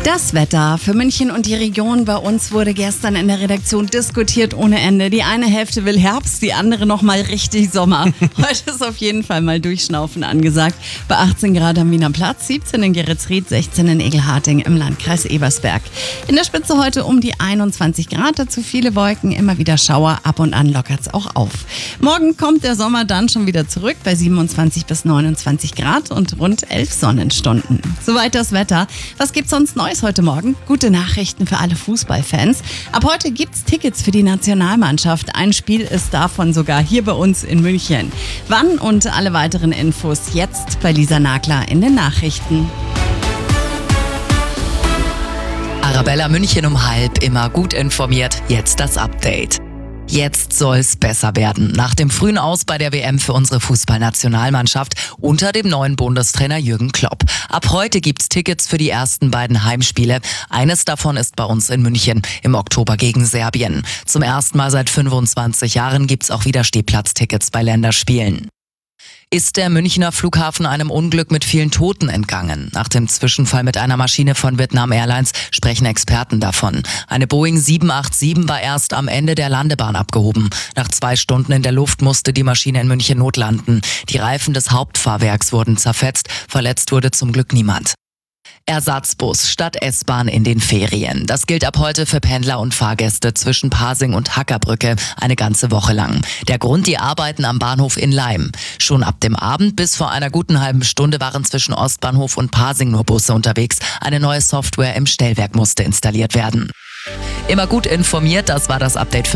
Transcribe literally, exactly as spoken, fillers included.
Das Wetter für München und die Region. Bei uns wurde gestern in der Redaktion diskutiert ohne Ende. Die eine Hälfte will Herbst, die andere noch mal richtig Sommer. Heute ist auf jeden Fall mal Durchschnaufen angesagt. Bei achtzehn Grad am Wiener Platz, siebzehn in Geretsried, sechzehn in Egelharting im Landkreis Ebersberg. In der Spitze heute um die einundzwanzig Grad, dazu viele Wolken, immer wieder Schauer, ab und an lockert's auch auf. Morgen kommt der Sommer dann schon wieder zurück bei siebenundzwanzig bis neunundzwanzig Grad und rund elf Sonnenstunden. Soweit das Wetter. Was gibt's sonst Neues heute Morgen? Gute Nachrichten für alle Fußballfans. Ab heute gibt's Tickets für die Nationalmannschaft. Ein Spiel ist davon sogar hier bei uns in München. Wann und alle weiteren Infos jetzt bei Lisa Nagler in den Nachrichten. Arabella München um halb, immer gut informiert. Jetzt das Update. Jetzt soll's besser werden. Nach dem frühen Aus bei der W M für unsere Fußballnationalmannschaft unter dem neuen Bundestrainer Jürgen Klopp. Ab heute gibt's Tickets für die ersten beiden Heimspiele. Eines davon ist bei uns in München im Oktober gegen Serbien. Zum ersten Mal seit fünfundzwanzig Jahren gibt's auch wieder Stehplatztickets bei Länderspielen. Ist der Münchner Flughafen einem Unglück mit vielen Toten entgangen? Nach dem Zwischenfall mit einer Maschine von Vietnam Airlines sprechen Experten davon. Eine Boeing sieben acht sieben war erst am Ende der Landebahn abgehoben. Nach zwei Stunden in der Luft musste die Maschine in München notlanden. Die Reifen des Hauptfahrwerks wurden zerfetzt, verletzt wurde zum Glück niemand. Ersatzbus statt S-Bahn in den Ferien. Das gilt ab heute für Pendler und Fahrgäste zwischen Pasing und Hackerbrücke eine ganze Woche lang. Der Grund, die Arbeiten am Bahnhof in Laim. Schon ab dem Abend bis vor einer guten halben Stunde waren zwischen Ostbahnhof und Pasing nur Busse unterwegs. Eine neue Software im Stellwerk musste installiert werden. Immer gut informiert, das war das Update für